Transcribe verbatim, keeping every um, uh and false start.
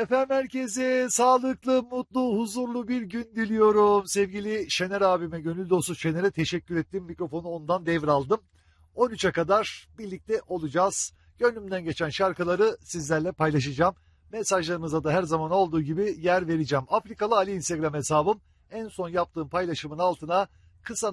Efendim herkese sağlıklı, mutlu, huzurlu bir gün diliyorum. Sevgili Şener abime, gönül dostu Şener'e teşekkür ettim. Mikrofonu ondan devraldım. on üçe kadar birlikte olacağız. Gönlümden geçen şarkıları sizlerle paylaşacağım. Mesajlarınıza da her zaman olduğu gibi yer vereceğim. Afrikalı Ali Instagram hesabım. En son yaptığım paylaşımın altına kısa